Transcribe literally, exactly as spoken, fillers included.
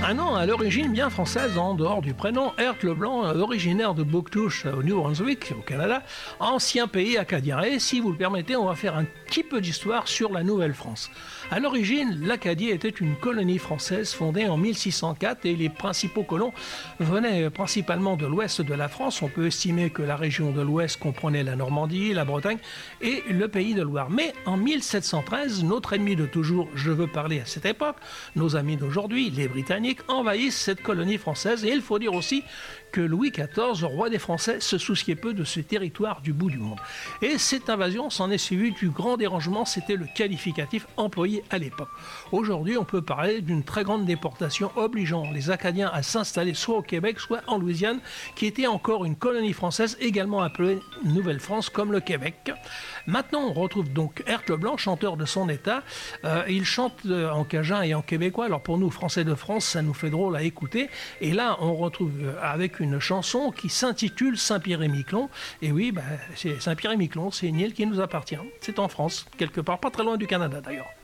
Un nom à l'origine bien française en dehors du prénom, Herth Leblanc, originaire de Bouctouche au New-Brunswick, au Canada, ancien pays acadien. Et si vous le permettez, on va faire un petit peu d'histoire sur la Nouvelle-France. À l'origine, l'Acadie était une colonie française fondée en mille six cent quatre et les principaux colons venaient principalement de l'ouest de la France. On peut estimer que la région de l'ouest comprenait la Normandie, la Bretagne et le Pays de Loire. Mais en mille sept cent treize, notre ennemi de toujours, je veux parler à cette époque, nos amis d'aujourd'hui, les Britanniques, envahissent cette colonie française. Et il faut dire aussi que Louis quatorze, roi des Français, se souciait peu de ce territoire du bout du monde. Et cette invasion s'en est suivie du grand dérangement, c'était le qualificatif employé à l'époque. Aujourd'hui, on peut parler d'une très grande déportation obligeant les Acadiens à s'installer soit au Québec, soit en Louisiane, qui était encore une colonie française également appelée Nouvelle-France, comme le Québec. Maintenant, on retrouve donc Herth Leblanc, chanteur de son état. Euh, il chante en cajun et en québécois. Alors pour nous, Français de France, ça nous fait drôle à écouter. Et là, on retrouve avec une chanson qui s'intitule Saint-Pierre-et-Miquelon. Et oui, bah, c'est Saint-Pierre-et-Miquelon, c'est une île qui nous appartient. C'est en France, quelque part, pas très loin du Canada d'ailleurs.